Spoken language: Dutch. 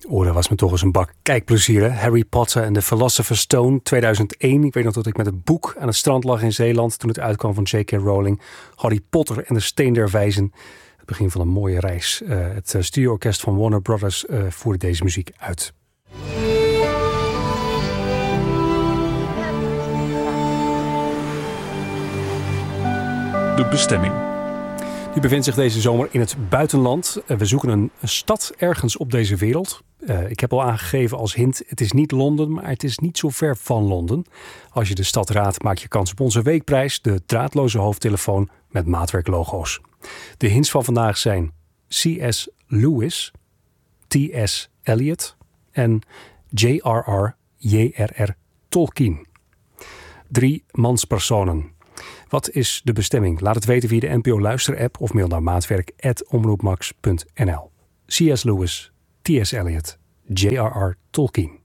Oh, dat was me toch eens een bak kijkplezier, hè? Harry Potter and the Philosopher's Stone, 2001. Ik weet nog dat ik met een boek aan het strand lag in Zeeland toen het uitkwam van J.K. Rowling. Harry Potter en de Steen der Wijzen. Het begin van een mooie reis. Het studioorkest van Warner Brothers voerde deze muziek uit. De bestemming. Die bevindt zich deze zomer in het buitenland. We zoeken een stad ergens op deze wereld. Ik heb al aangegeven als hint, het is niet Londen, maar het is niet zo ver van Londen. Als je de stad raadt, maak je kans op onze weekprijs, de draadloze hoofdtelefoon met maatwerklogo's. De hints van vandaag zijn C.S. Lewis, T.S. Eliot en J.R.R. Tolkien. 3 manspersonen. Wat is de bestemming? Laat het weten via de NPO Luister-app of mail naar maatwerk@omroepmax.nl. C.S. Lewis, T.S. Eliot, J.R.R. Tolkien.